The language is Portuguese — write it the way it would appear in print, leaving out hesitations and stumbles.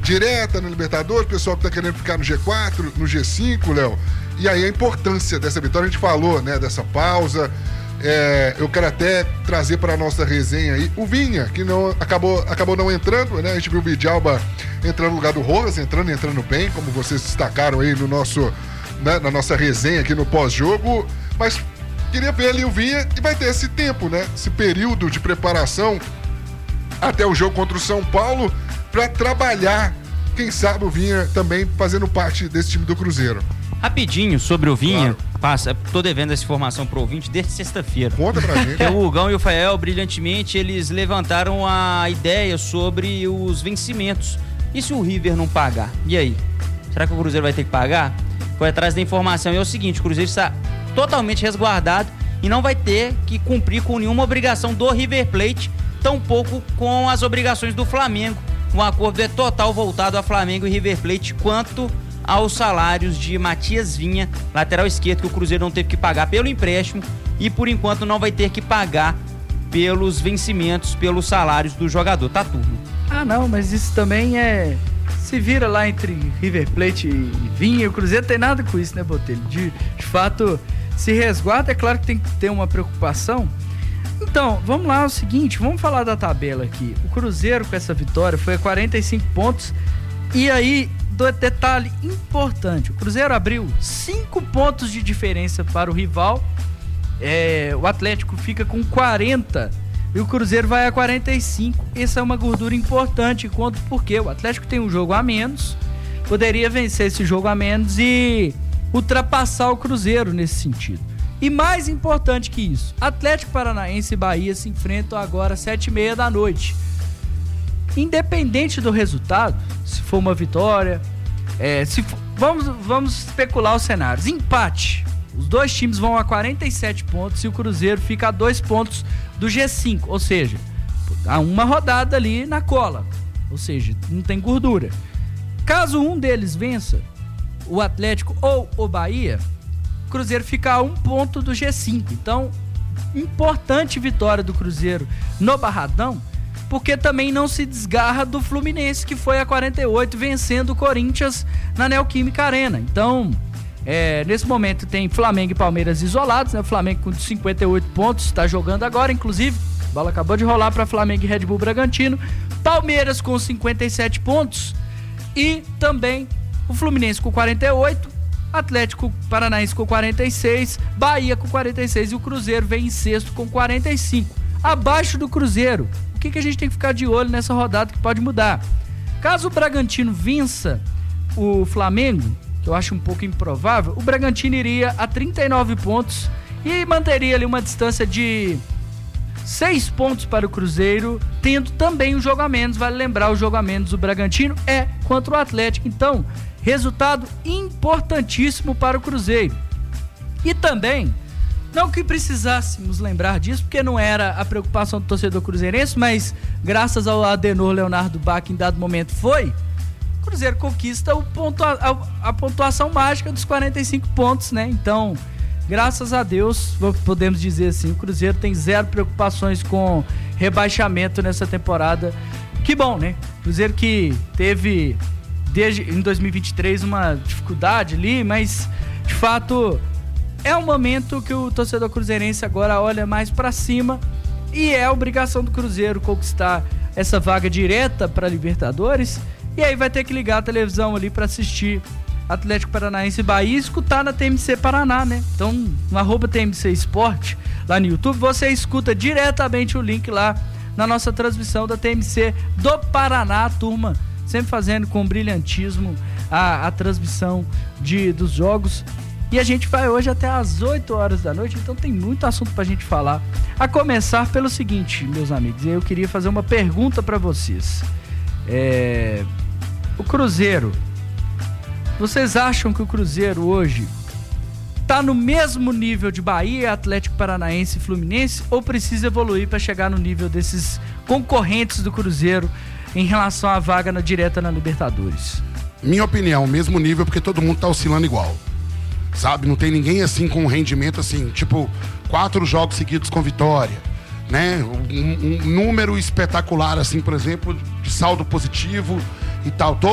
direta na Libertadores, o pessoal que tá querendo ficar no G4, no G5, Léo. E aí a importância dessa vitória, a gente falou, né, dessa pausa. Eu quero até trazer para a nossa resenha aí o Vinha, que não acabou não entrando, né? A gente viu o Vidalba entrando no lugar do Rojas, entrando bem, como vocês destacaram aí no nosso, né, na nossa resenha aqui no pós-jogo. Mas queria ver ali o Vinha, e vai ter esse tempo, né? Esse período de preparação até o jogo contra o São Paulo para trabalhar, quem sabe o Vinha também fazendo parte desse time do Cruzeiro. Rapidinho sobre o Vinha, claro. Tô devendo essa informação pro ouvinte desde sexta-feira. Conta pra gente. O Hugão e o Fael, brilhantemente, eles levantaram a ideia sobre os vencimentos. E se o River não pagar? E aí? Será que o Cruzeiro vai ter que pagar? Foi atrás da informação. E é o seguinte, o Cruzeiro está totalmente resguardado e não vai ter que cumprir com nenhuma obrigação do River Plate, tampouco com as obrigações do Flamengo. O acordo é total voltado a Flamengo e River Plate quanto aos salários de Matias Vinha, lateral esquerdo, que o Cruzeiro não teve que pagar pelo empréstimo e por enquanto não vai ter que pagar pelos vencimentos, pelos salários do jogador, tá, turma? Não, mas isso também se vira lá entre River Plate e Vinha. O Cruzeiro tem nada com isso, né, Botelho? De fato, se resguarda, é claro que tem que ter uma preocupação. Então, vamos lá, é o seguinte, vamos falar da tabela aqui. O Cruzeiro com essa vitória foi a 45 pontos e aí, detalhe importante, o Cruzeiro abriu 5 pontos de diferença para o rival, o Atlético fica com 40 e o Cruzeiro vai a 45. Essa é uma gordura importante, porque o Atlético tem um jogo a menos, poderia vencer esse jogo a menos e ultrapassar o Cruzeiro nesse sentido. E mais importante que isso, Atlético Paranaense e Bahia se enfrentam agora às 7h30 da noite. Independente do resultado, se for uma vitória, vamos especular os cenários. Empate, os dois times vão a 47 pontos e o Cruzeiro fica a 2 pontos do G5, ou seja, há uma rodada ali na cola, ou seja, não tem gordura. Caso um deles vença, o Atlético ou o Bahia, o Cruzeiro fica a 1 ponto do G5. Então, importante vitória do Cruzeiro no Barradão, porque também não se desgarra do Fluminense, que foi a 48, vencendo o Corinthians na Neoquímica Arena. Então, nesse momento tem Flamengo e Palmeiras isolados, né? O Flamengo com 58 pontos, está jogando agora, inclusive, a bola acabou de rolar para Flamengo e Red Bull Bragantino. Palmeiras com 57 pontos e também o Fluminense com 48, Atlético Paranaense com 46, Bahia com 46 e o Cruzeiro vem em sexto com 45. Abaixo do Cruzeiro, o que a gente tem que ficar de olho nessa rodada que pode mudar? Caso o Bragantino vença o Flamengo, que eu acho um pouco improvável, o Bragantino iria a 39 pontos e manteria ali uma distância de 6 pontos para o Cruzeiro, tendo também o jogo a menos. Vale lembrar, o jogo a menos do Bragantino é contra o Atlético. Então, resultado importantíssimo para o Cruzeiro. E também, não que precisássemos lembrar disso, porque não era a preocupação do torcedor cruzeirense, mas graças ao Adenor Leonardo Bach, em dado momento foi, o Cruzeiro conquista a pontuação mágica dos 45 pontos, né? Então, graças a Deus, podemos dizer assim, o Cruzeiro tem zero preocupações com rebaixamento nessa temporada. Que bom, né? Cruzeiro que teve, em 2023, uma dificuldade ali, mas, de fato, é um momento que o torcedor cruzeirense agora olha mais pra cima e é a obrigação do Cruzeiro conquistar essa vaga direta pra Libertadores. E aí vai ter que ligar a televisão ali pra assistir Atlético Paranaense e Bahia e escutar na TMC Paraná, né? Então, no @TMC Esporte, lá no YouTube, você escuta diretamente o link lá na nossa transmissão da TMC do Paraná, turma, sempre fazendo com brilhantismo a transmissão dos jogos. E a gente vai hoje até às 8 horas da noite, então tem muito assunto pra gente falar. A começar pelo seguinte, meus amigos, eu queria fazer uma pergunta pra vocês. O Cruzeiro, vocês acham que o Cruzeiro hoje tá no mesmo nível de Bahia, Atlético Paranaense e Fluminense, ou precisa evoluir para chegar no nível desses concorrentes do Cruzeiro em relação à vaga direta na Libertadores? Minha opinião, mesmo nível, porque todo mundo tá oscilando igual, sabe? Não tem ninguém assim com um rendimento assim, tipo 4 jogos seguidos com vitória, né? Um número espetacular assim, por exemplo, de saldo positivo e tal.